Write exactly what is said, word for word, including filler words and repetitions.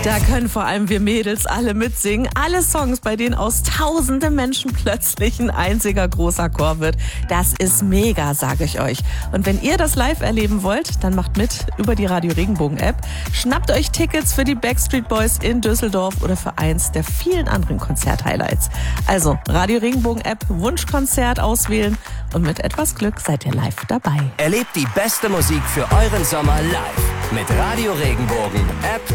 Da können vor allem wir Mädels alle mitsingen. Alle Songs, bei denen aus tausende Menschen plötzlich ein einziger großer Chor wird. Das ist mega, sage ich euch. Und wenn ihr das live erleben wollt, dann macht mit über die Radio Regenbogen App. Schnappt euch Tickets für die Backstreet Boys in Düsseldorf oder für eins der vielen anderen Konzert-Highlights. Also Radio Regenbogen App, Wunschkonzert auswählen und mit etwas Glück seid ihr live dabei. Erlebt die beste Musik für euren Sommer live mit Radio Regenbogen App